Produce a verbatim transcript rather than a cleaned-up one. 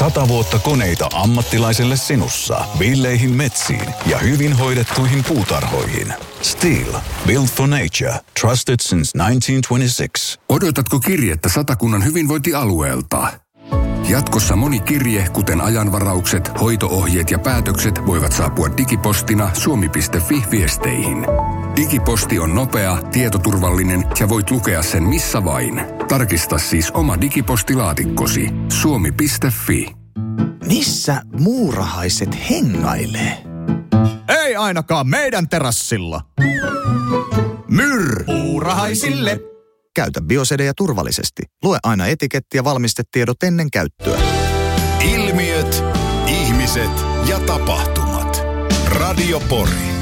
Sata vuotta koneita ammattilaiselle sinussa, villeihin metsiin ja hyvin hoidettuihin puutarhoihin. Steel. Built for nature. Trusted since nineteen twenty-six. Odotatko kirjettä Satakunnan hyvinvointialueelta? Jatkossa moni kirje, kuten ajanvaraukset, hoito-ohjeet ja päätökset voivat saapua digipostina suomi piste fi-viesteihin. Digiposti on nopea, tietoturvallinen ja voit lukea sen missä vain. Tarkista siis oma digipostilaatikkosi. suomi piste fi. Missä muurahaiset hengailee? Ei ainakaan meidän terassilla. Myr! Muurahaisille! Käytä biosedejä turvallisesti. Lue aina etiketti ja valmistetiedot ennen käyttöä. Ilmiöt, ihmiset ja tapahtumat. Radio Pori.